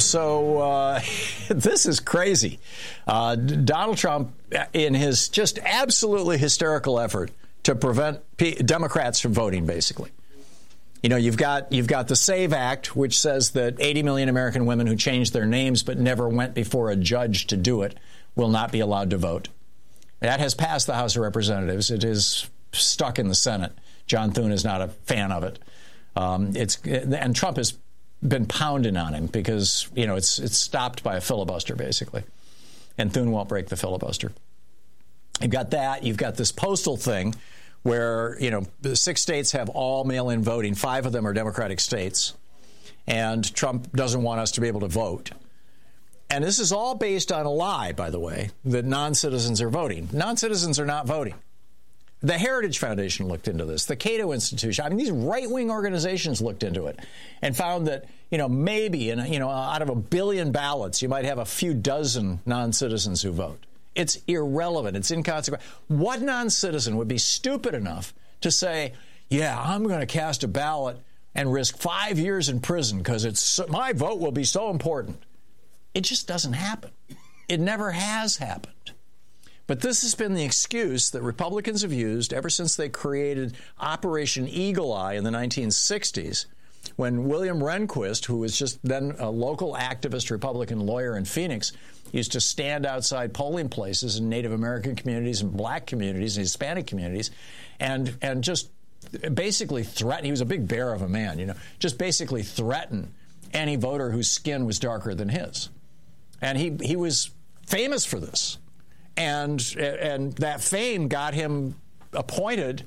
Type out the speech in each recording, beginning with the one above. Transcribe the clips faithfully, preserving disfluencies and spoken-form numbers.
So uh, this is crazy. Uh, Donald Trump, in his just absolutely hysterical effort to prevent P- Democrats from voting, basically. You know, you've got you've got the SAVE Act, which says that eighty million American women who changed their names but never went before a judge to do it will not be allowed to vote. That has passed the House of Representatives. It is stuck in the Senate. John Thune is not a fan of it. Um, it's and Trump has been pounding on him because, you know, it's it's stopped by a filibuster, basically. And Thune won't break the filibuster. You've got that. You've got this postal thing where, you know, six states have all mail-in voting. Five of them are Democratic states. And Trump doesn't want us to be able to vote. And this is all based on a lie, by the way, that non-citizens are voting. Non-citizens are not voting. The Heritage Foundation looked into this. The Cato Institution. I mean, these right-wing organizations looked into it and found that, you know, maybe, in, you know, out of a billion ballots, you might have a few dozen non-citizens who vote. It's irrelevant. It's inconsequential. What non-citizen would be stupid enough to say, yeah, I'm going to cast a ballot and risk five years in prison because it's my vote will be so important? It just doesn't happen. It never has happened. But this has been the excuse that Republicans have used ever since they created Operation Eagle Eye in the nineteen sixties, when William Rehnquist, who was just then a local activist Republican lawyer in Phoenix, used to stand outside polling places in Native American communities and black communities and Hispanic communities and and just basically threaten. He was a big bear of a man, you know, just basically threaten any voter whose skin was darker than his. And he he was famous for this. And and that fame got him appointed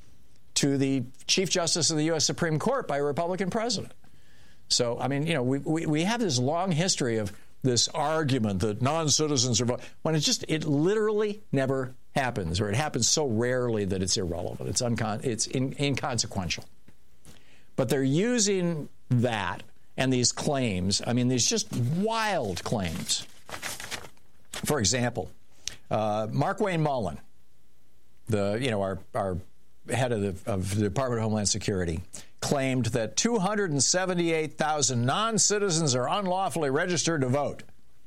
to the Chief Justice of the U S Supreme Court by a Republican president. So, I mean, you know, we, we, we have this long history of this argument that non-citizens are voting, when it just, it literally never happens, or it happens so rarely that it's irrelevant. It's, uncon- it's in- inconsequential. But they're using that and these claims, I mean, these just wild claims. For example, Uh, Markwayne Mullin, the you know our our head of the of the Department of Homeland Security, claimed that two hundred seventy-eight thousand non-citizens are unlawfully registered to vote.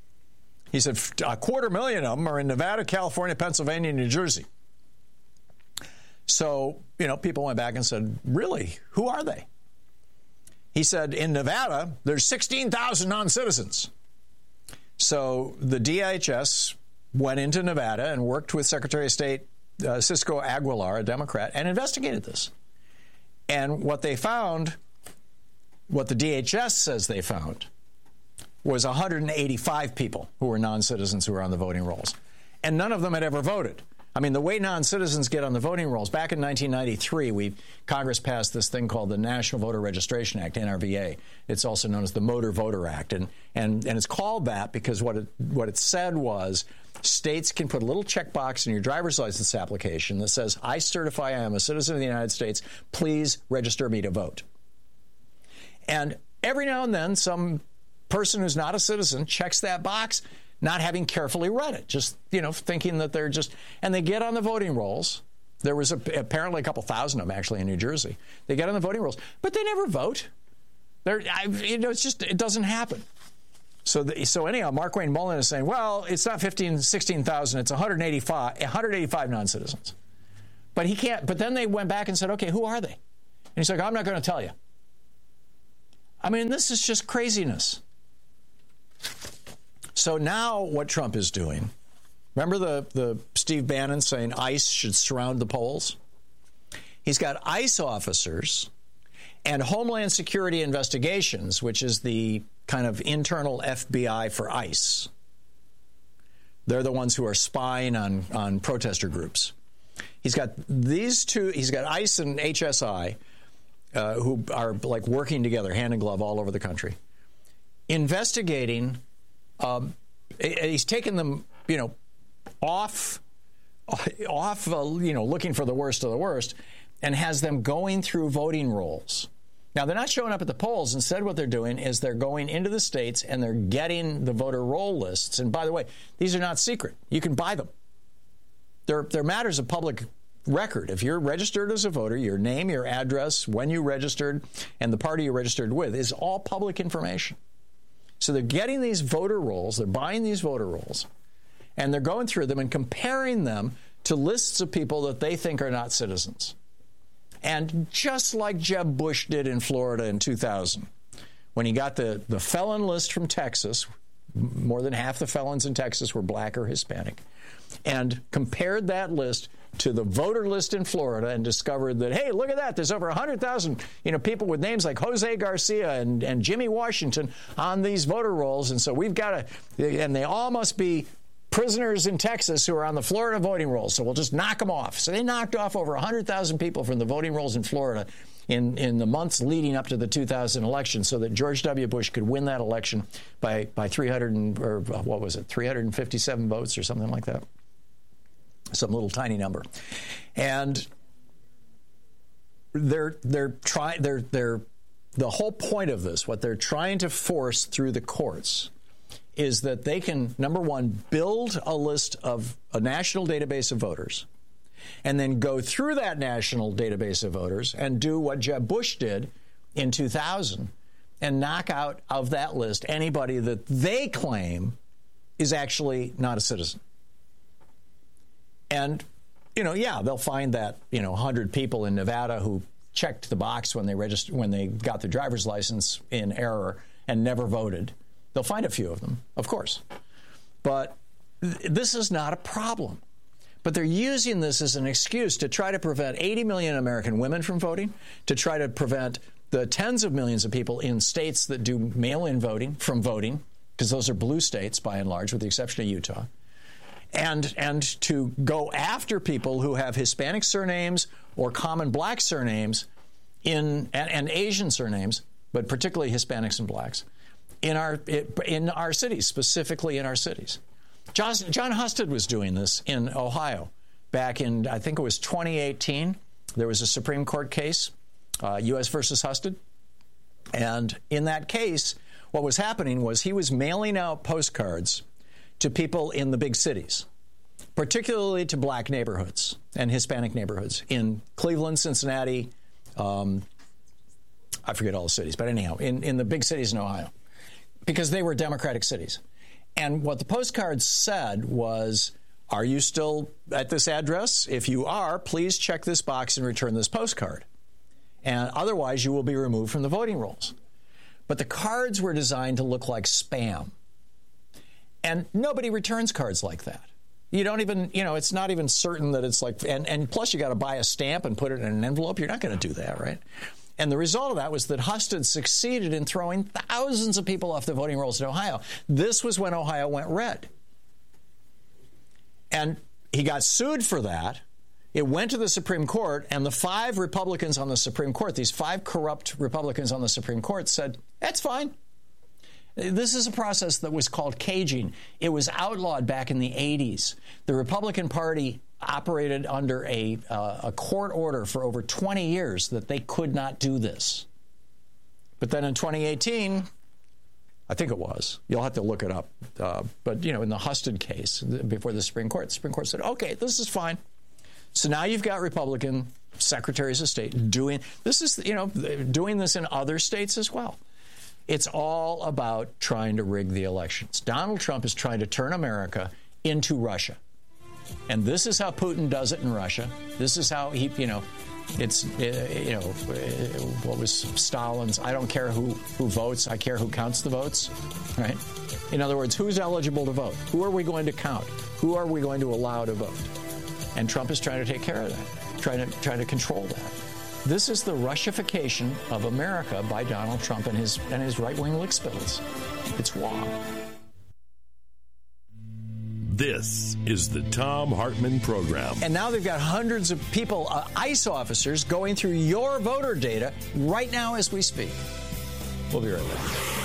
He said a quarter million of them are in Nevada, California, Pennsylvania, and New Jersey. So, you know, people went back and said, really, who are they? He said in Nevada, there's sixteen thousand non-citizens. So the D H S went into Nevada and worked with Secretary of State uh, Cisco Aguilar, a Democrat, and investigated this. And what they found, what the D H S says they found, was one hundred eighty-five people who were non-citizens who were on the voting rolls. And none of them had ever voted. I mean, the way non-citizens get on the voting rolls, back in nineteen ninety-three, we Congress passed this thing called the National Voter Registration Act, N R V A. It's also known as the Motor Voter Act. And and, and it's called that because what it, what it said was states can put a little checkbox in your driver's license application that says, I certify I am a citizen of the United States. Please register me to vote. And every now and then, some person who's not a citizen checks that box, not having carefully read it, just, you know, thinking that they're just, and they get on the voting rolls. There was a, apparently a couple thousand of them actually in New Jersey. They get on the voting rolls, but they never vote. They're, I, you know, it's just, it doesn't happen. So, the, so anyhow, Markwayne Mullin is saying, well, it's not fifteen, sixteen thousand, it's one hundred eighty-five, one hundred eighty-five non-citizens. But he can't, but then they went back and said, okay, who are they? And he's like, I'm not going to tell you. I mean, this is just craziness. So now what Trump is doing, remember the, the Steve Bannon saying ICE should surround the polls? He's got ICE officers and Homeland Security Investigations, which is the kind of internal F B I for ICE. They're the ones who are spying on, on protester groups. He's got these two, he's got ICE and H S I, uh, who are like working together, hand in glove all over the country, investigating. Um, he's taken them, you know, off, off, uh, you know, looking for the worst of the worst, and has them going through voting rolls. Now, they're not showing up at the polls. Instead, what they're doing is they're going into the states and they're getting the voter roll lists. And by the way, these are not secret. You can buy them. They're, they're matters of public record. If you're registered as a voter, your name, your address, when you registered, and the party you registered with is all public information. So they're getting these voter rolls, they're buying these voter rolls, and they're going through them and comparing them to lists of people that they think are not citizens. And just like Jeb Bush did in Florida in two thousand, when he got the, the felon list from Texas, more than half the felons in Texas were black or Hispanic, and compared that list to the voter list in Florida and discovered that, hey, look at that, there's over one hundred thousand you know, people with names like Jose Garcia and, and Jimmy Washington on these voter rolls, and so we've got to, and they all must be prisoners in Texas who are on the Florida voting rolls, so we'll just knock them off. So they knocked off over one hundred thousand people from the voting rolls in Florida in, in the months leading up to the two thousand election so that George W. Bush could win that election by, by three hundred, and, or what was it, three hundred fifty-seven votes or something like that. Some little tiny number. And they're, they're trying, they're, they're, the whole point of this, what they're trying to force through the courts, is that they can, number one, build a list of a national database of voters, and then go through that national database of voters and do what Jeb Bush did in two thousand and knock out of that list anybody that they claim is actually not a citizen. And, you know, yeah, they'll find that, you know, one hundred people in Nevada who checked the box when they registered, when they got their driver's license in error and never voted. They'll find a few of them, of course. But th- this is not a problem. But they're using this as an excuse to try to prevent eighty million American women from voting, to try to prevent the tens of millions of people in states that do mail-in voting from voting, because those are blue states by and large, with the exception of Utah. And and to go after people who have Hispanic surnames or common black surnames in and, and Asian surnames, but particularly Hispanics and blacks, in our in our cities, specifically in our cities. John, John Husted was doing this in Ohio back in, I think it was twenty eighteen. There was a Supreme Court case, uh, U S versus Husted. And in that case, what was happening was he was mailing out postcards to people in the big cities, particularly to black neighborhoods and Hispanic neighborhoods in Cleveland, Cincinnati, um, I forget all the cities, but anyhow, in, in the big cities in Ohio, because they were Democratic cities. And what the postcards said was, are you still at this address? If you are, please check this box and return this postcard. And otherwise, you will be removed from the voting rolls. But the cards were designed to look like spam. And nobody returns cards like that. You don't even, you know, it's not even certain that it's like, and, and plus you got to buy a stamp and put it in an envelope. You're not going to do that, right? And the result of that was that Husted succeeded in throwing thousands of people off the voting rolls in Ohio. This was when Ohio went red. And he got sued for that. It went to the Supreme Court, and the five Republicans on the Supreme Court, these five corrupt Republicans on the Supreme Court, said, that's fine. This is a process that was called caging. It was outlawed back in the eighties. The Republican Party operated under a, uh, a court order for over twenty years that they could not do this. But then in twenty eighteen, I think it was, you'll have to look it up, uh, but, you know, in the Husted case before the Supreme Court, the Supreme Court said, okay, this is fine. So now you've got Republican secretaries of state doing, this is, you know, doing this in other states as well. It's all about trying to rig the elections. Donald Trump is trying to turn America into Russia. And this is how Putin does it in Russia. This is how he, you know, it's, you know, what was Stalin's, I don't care who, who votes, I care who counts the votes, right? In other words, who's eligible to vote? Who are we going to count? Who are we going to allow to vote? And Trump is trying to take care of that, trying to, trying to control that. This is the Russification of America by Donald Trump and his and his right-wing lickspills. It's wrong. This is the Thom Hartmann Program. And now they've got hundreds of people, uh, ICE officers, going through your voter data right now as we speak. We'll be right back.